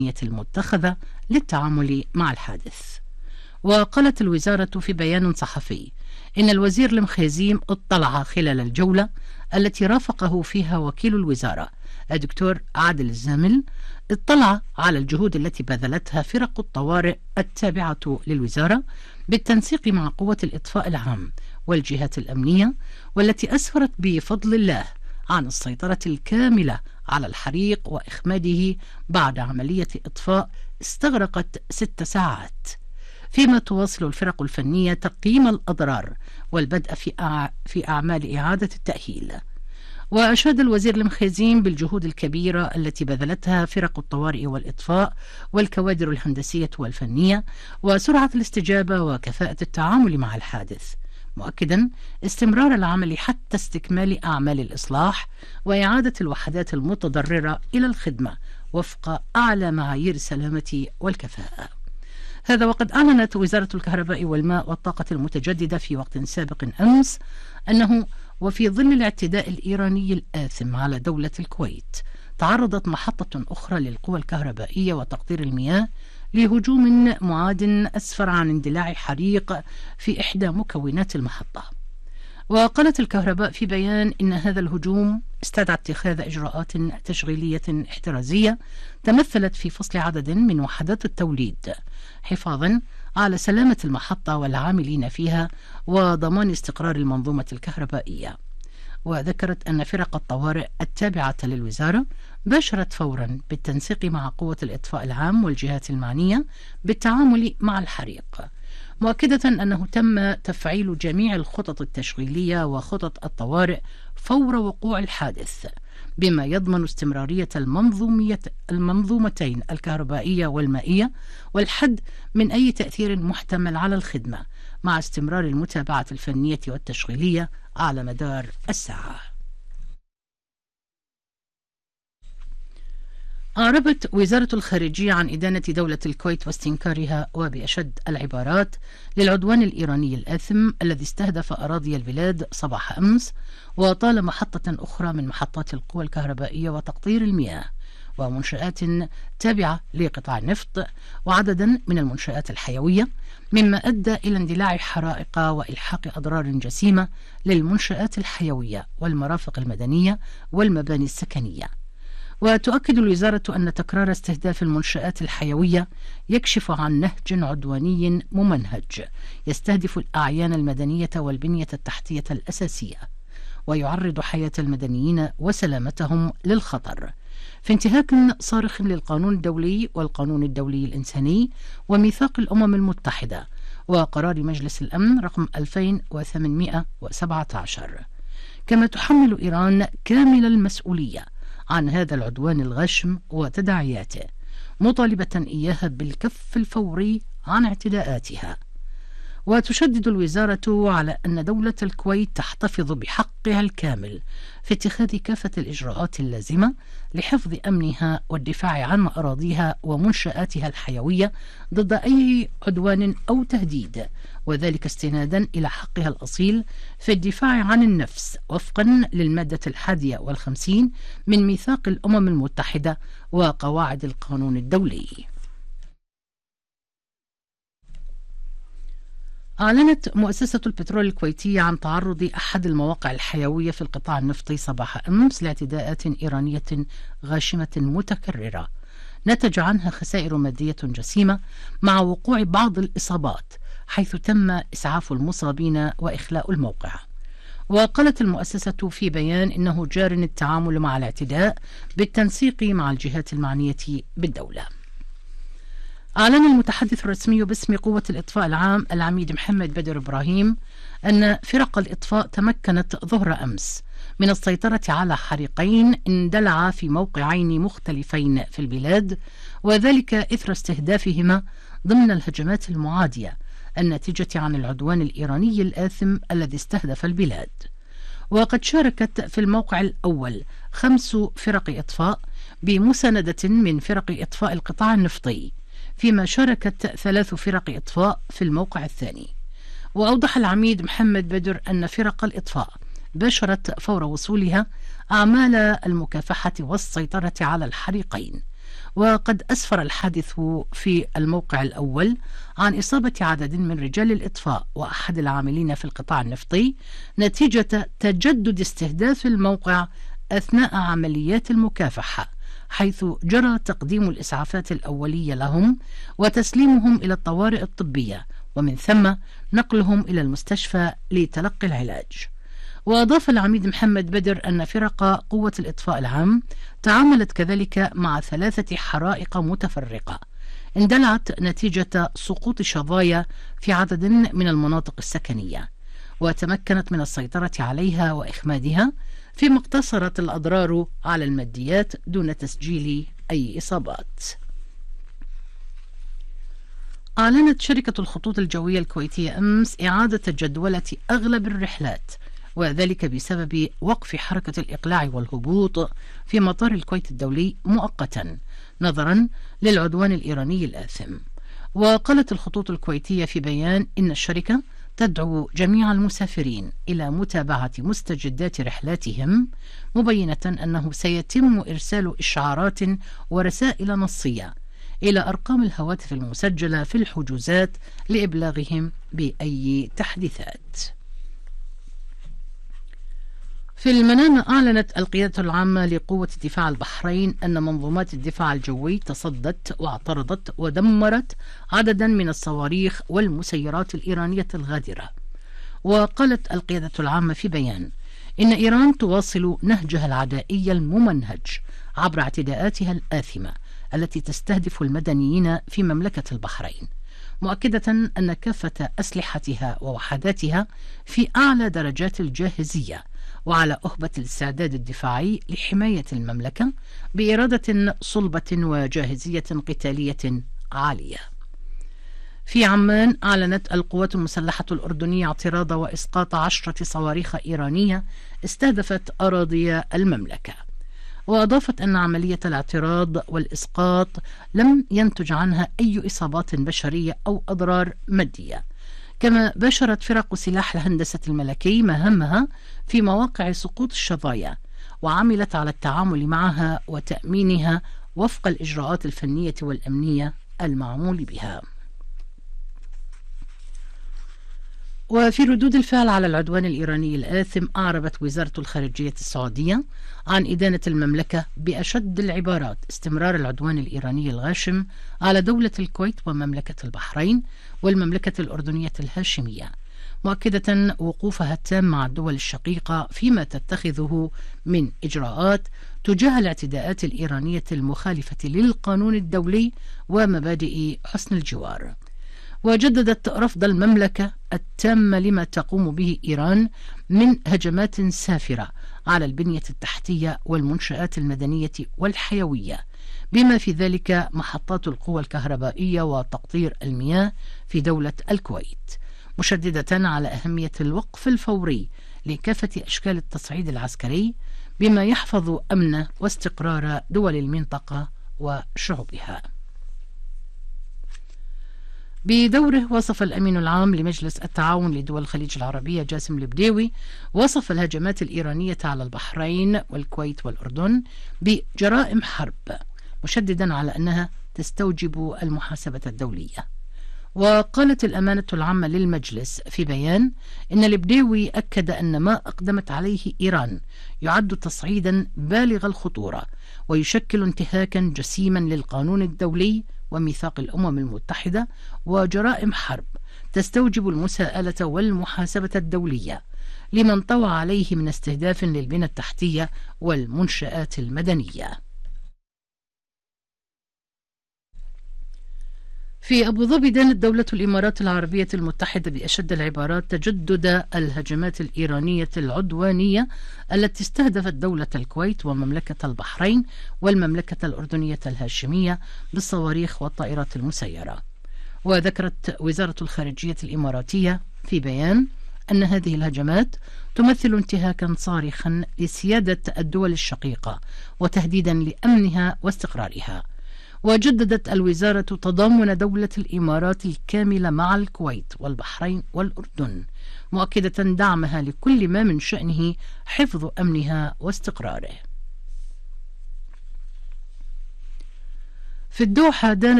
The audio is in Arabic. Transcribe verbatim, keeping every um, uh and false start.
المتخذة للتعامل مع الحادث. وقالت الوزارة في بيان صحفي إن الوزير المخيزيم اطلع خلال الجولة التي رافقه فيها وكيل الوزارة الدكتور عادل الزامل، اطلع على الجهود التي بذلتها فرق الطوارئ التابعة للوزارة بالتنسيق مع قوة الإطفاء العام والجهات الأمنية، والتي أسفرت بفضل الله عن السيطرة الكاملة على الحريق وإخماده بعد عملية إطفاء استغرقت ست ساعات، فيما تواصل الفرق الفنية تقييم الأضرار والبدء في أع... في أعمال إعادة التأهيل. وأشاد الوزير المخيزيم بالجهود الكبيرة التي بذلتها فرق الطوارئ والإطفاء والكوادر الهندسية والفنية وسرعة الاستجابة وكفاءة التعامل مع الحادث، مؤكدا استمرار العمل حتى استكمال أعمال الإصلاح وإعادة الوحدات المتضررة إلى الخدمة وفق أعلى معايير السلامة والكفاءة. هذا وقد أعلنت وزارة الكهرباء والماء والطاقة المتجددة في وقت سابق أمس أنه وفي ظل الاعتداء الإيراني الآثم على دولة الكويت تعرضت محطة أخرى للقوى الكهربائية وتقطير المياه لهجوم معاد أسفر عن اندلاع حريق في إحدى مكونات المحطة. وقالت الكهرباء في بيان إن هذا الهجوم استدعى اتخاذ إجراءات تشغيلية احترازية تمثلت في فصل عدد من وحدات التوليد حفاظا على سلامة المحطة والعاملين فيها وضمان استقرار المنظومة الكهربائية. وذكرت أن فرق الطوارئ التابعة للوزارة باشرت فورا بالتنسيق مع قوة الإطفاء العام والجهات المعنية بالتعامل مع الحريق، مؤكدة أنه تم تفعيل جميع الخطط التشغيلية وخطط الطوارئ فور وقوع الحادث، بما يضمن استمرارية المنظومية المنظومتين الكهربائية والمائية والحد من أي تأثير محتمل على الخدمة، مع استمرار المتابعة الفنية والتشغيلية على مدار الساعة. أعربت وزارة الخارجية عن إدانة دولة الكويت واستنكارها وبأشد العبارات للعدوان الإيراني الآثم الذي استهدف أراضي البلاد صباح أمس وطال محطة أخرى من محطات القوى الكهربائية وتقطير المياه ومنشآت تابعة لقطاع النفط وعددا من المنشآت الحيوية، مما أدى إلى اندلاع حرائق وإلحاق أضرار جسيمة للمنشآت الحيوية والمرافق المدنية والمباني السكنية. وتؤكد الوزارة أن تكرار استهداف المنشآت الحيوية يكشف عن نهج عدواني ممنهج يستهدف الأعيان المدنية والبنية التحتية الأساسية ويعرض حياة المدنيين وسلامتهم للخطر، في انتهاك صارخ للقانون الدولي والقانون الدولي الإنساني وميثاق الأمم المتحدة وقرار مجلس الأمن رقم ألفين وثمانمائة وسبعة عشر. كما تحمل إيران كامل المسؤولية عن هذا العدوان الغشم وتداعياته، مطالبة إياها بالكف الفوري عن اعتداءاتها. وتشدد الوزارة على أن دولة الكويت تحتفظ بحقها الكامل في اتخاذ كافة الإجراءات اللازمة لحفظ أمنها والدفاع عن أراضيها ومنشآتها الحيوية ضد أي عدوان أو تهديد، وذلك استنادا إلى حقها الأصيل في الدفاع عن النفس وفقا للمادة الحادية والخمسين من ميثاق الأمم المتحدة وقواعد القانون الدولي. أعلنت مؤسسة البترول الكويتية عن تعرض أحد المواقع الحيوية في القطاع النفطي صباح أمس لاعتداءات إيرانية غاشمة متكررة نتج عنها خسائر مادية جسيمة مع وقوع بعض الإصابات، حيث تم إسعاف المصابين وإخلاء الموقع. وقالت المؤسسة في بيان إنه جار التعامل مع الاعتداء بالتنسيق مع الجهات المعنية بالدولة. أعلن المتحدث الرسمي باسم قوة الإطفاء العام العميد محمد بدر إبراهيم أن فرق الإطفاء تمكنت ظهر أمس من السيطرة على حريقين اندلعا في موقعين مختلفين في البلاد، وذلك إثر استهدافهما ضمن الهجمات المعادية الناتجة عن العدوان الإيراني الآثم الذي استهدف البلاد. وقد شاركت في الموقع الأول خمس فرق إطفاء بمساندة من فرق إطفاء القطاع النفطي، فيما شاركت ثلاث فرق إطفاء في الموقع الثاني. وأوضح العميد محمد بدر أن فرق الإطفاء باشرت فور وصولها أعمال المكافحة والسيطرة على الحريقين، وقد أسفر الحادث في الموقع الأول عن إصابة عدد من رجال الإطفاء وأحد العاملين في القطاع النفطي نتيجة تجدد استهداف الموقع أثناء عمليات المكافحة، حيث جرى تقديم الإسعافات الأولية لهم وتسليمهم إلى الطوارئ الطبية، ومن ثم نقلهم إلى المستشفى لتلقي العلاج. وأضاف العميد محمد بدر أن فرق قوة الإطفاء العام تعاملت كذلك مع ثلاثة حرائق متفرقة اندلعت نتيجة سقوط شظايا في عدد من المناطق السكنية، وتمكنت من السيطرة عليها وإخمادها، فيما اقتصرت الأضرار على الماديات دون تسجيل أي إصابات. أعلنت شركة الخطوط الجوية الكويتية أمس إعادة جدولة أغلب الرحلات، وذلك بسبب وقف حركة الإقلاع والهبوط في مطار الكويت الدولي مؤقتا نظرا للعدوان الإيراني الآثم. وقالت الخطوط الكويتية في بيان إن الشركة تدعو جميع المسافرين إلى متابعة مستجدات رحلاتهم، مبينة أنه سيتم إرسال إشعارات ورسائل نصية إلى أرقام الهواتف المسجلة في الحجوزات لإبلاغهم بأي تحديثات. في المنامة أعلنت القيادة العامة لقوة دفاع البحرين أن منظومات الدفاع الجوي تصدت واعترضت ودمرت عددا من الصواريخ والمسيرات الإيرانية الغادرة. وقالت القيادة العامة في بيان إن إيران تواصل نهجها العدائي الممنهج عبر اعتداءاتها الآثمة التي تستهدف المدنيين في مملكة البحرين، مؤكدة أن كافة أسلحتها ووحداتها في أعلى درجات الجاهزية وعلى أهبة الاستعداد الدفاعي لحماية المملكة بإرادة صلبة وجاهزية قتالية عالية. في عمان أعلنت القوات المسلحة الأردنية اعتراض وإسقاط عشرة صواريخ إيرانية استهدفت أراضي المملكة، وأضافت أن عملية الاعتراض والإسقاط لم ينتج عنها أي إصابات بشرية أو أضرار مادية. كما باشرت فرق سلاح الهندسة الملكي مهامها في مواقع سقوط الشظايا، وعملت على التعامل معها وتأمينها وفق الإجراءات الفنية والأمنية المعمول بها. وفي ردود الفعل على العدوان الإيراني الآثم، أعربت وزارة الخارجية السعودية عن إدانة المملكة بأشد العبارات استمرار العدوان الإيراني الغاشم على دولة الكويت ومملكة البحرين والمملكة الأردنية الهاشمية، مؤكدة وقوفها التام مع الدول الشقيقة فيما تتخذه من إجراءات تجاه الاعتداءات الإيرانية المخالفة للقانون الدولي ومبادئ حسن الجوار. وجددت رفض المملكة التام لما تقوم به إيران من هجمات سافرة على البنية التحتية والمنشآت المدنية والحيوية، بما في ذلك محطات القوى الكهربائية وتقطير المياه في دولة الكويت، مشددة على أهمية الوقف الفوري لكافة أشكال التصعيد العسكري بما يحفظ أمن واستقرار دول المنطقة وشعوبها. بدوره وصف الأمين العام لمجلس التعاون لدول الخليج العربية جاسم البديوي وصف الهجمات الإيرانية على البحرين والكويت والأردن بجرائم حرب، مشددا على أنها تستوجب المحاسبة الدولية. وقالت الأمانة العامة للمجلس في بيان إن البديوي أكد أن ما أقدمت عليه إيران يعد تصعيدا بالغ الخطورة ويشكل انتهاكا جسيما للقانون الدولي وميثاق الأمم المتحدة وجرائم حرب تستوجب المساءلة والمحاسبة الدولية لمن طوى عليه من استهداف للبنى التحتية والمنشآت المدنية. في أبو ظبي دانت دولة الإمارات العربية المتحدة بأشد العبارات تجدد الهجمات الإيرانية العدوانية التي استهدفت دولة الكويت ومملكة البحرين والمملكة الأردنية الهاشمية بالصواريخ والطائرات المسيرة. وذكرت وزارة الخارجية الإماراتية في بيان أن هذه الهجمات تمثل انتهاكا صارخا لسيادة الدول الشقيقة وتهديدا لأمنها واستقرارها. وجددت الوزارة تضامن دولة الإمارات الكاملة مع الكويت والبحرين والأردن، مؤكدة دعمها لكل ما من شأنه حفظ أمنها واستقراره. في الدوحة دانت